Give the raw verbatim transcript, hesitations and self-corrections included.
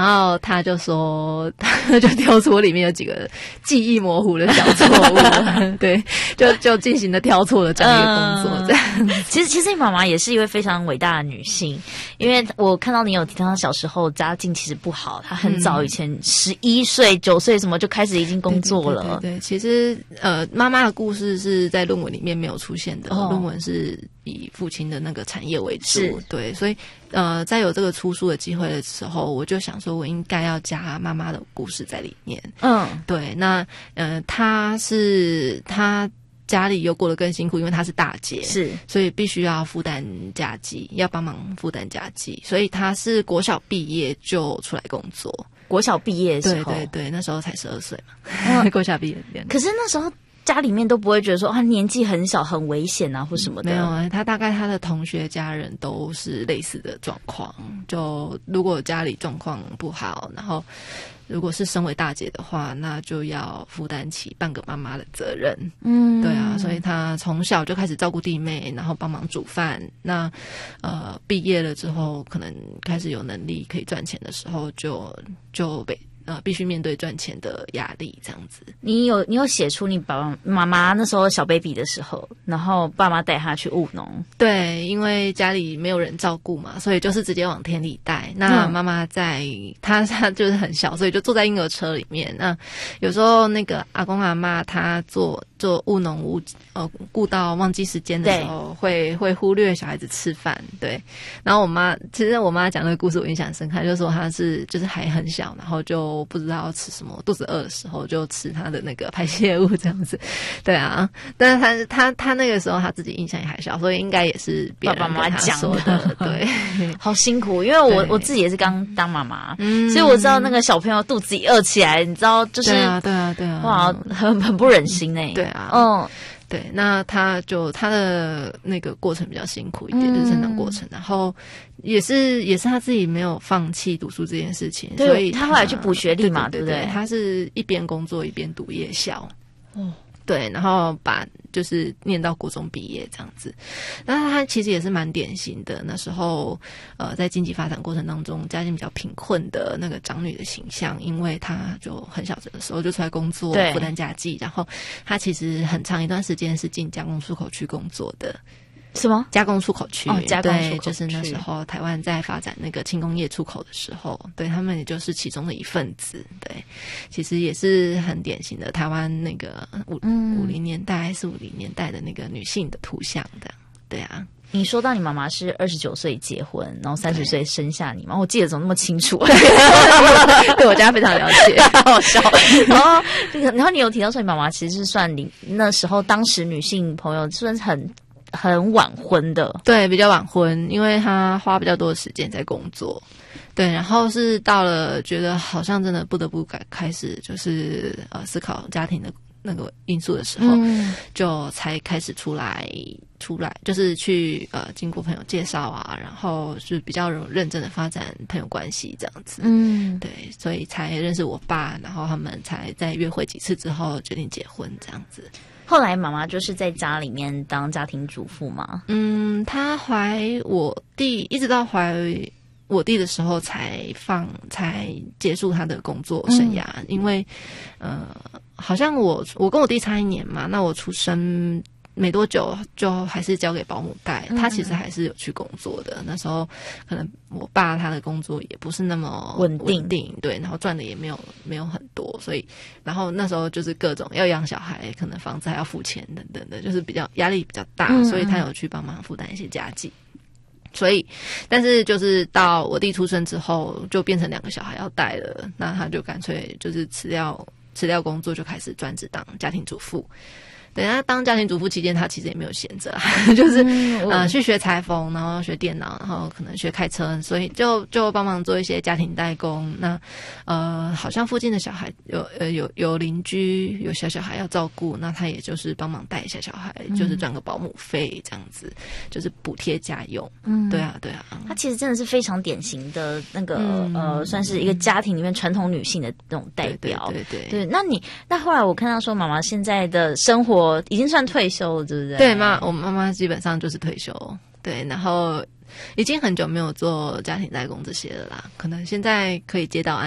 后他就说，他就挑出里面有几个记忆模糊的小错误，对，就就进行了挑错的专业工作。这样、嗯， 其实其实你妈妈也是一位非常伟大的女性，因为我看到你有提到她小时候家境其实不好，她很早以前十一岁、九岁什么就开始已经工作了。 对对对对对，其实呃，妈妈的故事是在论文里面没有出现的，论、哦、文是以父亲的那个产业为主，对，所以呃，在有这个出书的机会的时候，我就想说，我应该要加妈妈的故事在里面。嗯，对，那呃，她是她家里又过得更辛苦，因为她是大姐，是，所以必须要负担家计，要帮忙负担家计，所以她是国小毕业就出来工作。 国小毕业的时候， 对对对，那时候才十二岁嘛，嗯、国小毕业。 可是那时候家里面都不会觉得说他年纪很小很危险啊或什么的。 没有啊，他大概他的同学家人都是类似的状况，就如果家里状况不好，然后如果是身为大姐的话，那就要负担起半个妈妈的责任。嗯，对啊，所以他从小就开始照顾弟妹，然后帮忙煮饭。那呃，毕业了之后，可能开始有能力可以赚钱的时候，就就被。呃，必须面对赚钱的压力，这样子。 你有你有写出你爸爸妈妈那时候小 baby 的时候，然后爸妈带他去务农。 对，因为家里没有人照顾嘛，所以就是直接往田里带。那妈妈在，她她就是很小，所以就坐在婴儿车里面。那有时候那个阿公阿嬷他做做务农务呃顾到忘记时间的时候，会会忽略小孩子吃饭。对，然后我妈其实我妈讲这个故事我印象深刻，就是说她是就是还很小，然后就。不知道要吃什么，肚子饿的时候就吃他的那个排泄物这样子，对啊。但是他他他那个时候他自己印象也还小，所以应该也是别人跟他说的，爸爸妈妈对， 好辛苦。因为我我自己也是刚当妈妈、嗯，所以我知道那个小朋友肚子一饿起来，你知道就是对啊对啊对啊， 哇，很很不忍心哎、欸， 对啊，嗯。对，那他就他的那个过程比较辛苦一点，嗯、就是成长过程，然后也是也是他自己没有放弃读书这件事情，所以他后来去补学历嘛， 对不 对, 对, 对, 对？他是一边工作一边读夜校， 哦， 对，然后把就是念到国中毕业这样子。那他其实也是蛮典型的，那时候呃在经济发展过程当中，家境比较贫困的那个长女的形象，因为他就很小的时候就出来工作，负担家计，然后他其实很长一段时间是进加工出口区工作的。 什么加工出口区？ 哦，加工出口区， 对，就是那时候台湾在发展那个轻工业出口的时候，对他们也就是其中的一份子。对，其实也是很典型的台湾那个五五零年代、四五零年代的那个女性的图像的。对啊。 你说到你妈妈是二十九岁结婚，然后三十岁生下你嘛？我记得怎么那么清楚？ 对我家非常了解， 好好笑。然后，然后你有提到说你妈妈其实是算你那时候当时女性朋友算是很。很晚婚的， 对，比较晚婚，因为他花比较多的时间在工作，对，然后是到了觉得好像真的不得不改开始就是呃思考家庭的那个因素的时候，嗯、就才开始出来出来，就是去呃经过朋友介绍啊，然后是比较认真的发展朋友关系这样子，嗯，对，所以才认识我爸，然后他们才在约会几次之后决定结婚这样子。 后来妈妈就是在家里面当家庭主妇嘛。 嗯，她怀我弟，一直到怀我弟的时候才放才结束她的工作生涯，嗯、因为呃，好像我我跟我弟差一年嘛，那我出生没多久就还是交给保姆带，嗯、他其实还是有去工作的。那时候可能我爸他的工作也不是那么稳定， 稳定对，然后赚的也没有没有很多，所以然后那时候就是各种要养小孩，可能房子还要付钱等等的，就是比较压力比较大，嗯、所以他有去帮忙负担一些家计。所以，但是就是到我弟出生之后，就变成两个小孩要带了，那他就干脆就是辞掉辞掉工作，就开始专职当家庭主妇。对，他当家庭主妇期间，他其实也没有闲着，就是、嗯、呃去学裁缝，然后学电脑，然后可能学开车，所以就就帮忙做一些家庭代工。那呃，好像附近的小孩有呃有有邻居有小小孩要照顾，那他也就是帮忙带一下小孩，嗯、就是赚个保姆费这样子，就是补贴家用。嗯，对啊，对啊。 他其实真的是非常典型的那个、嗯、呃，算是一个家庭里面传统女性的那种代表。 对对 对, 对, 对。那你那后来我看到说，妈妈现在的生活已经算退休了，对不对？ 对，妈，我妈妈基本上就是退休，对，然后已经很久没有做家庭代工这些了啦，可能现在可以接到案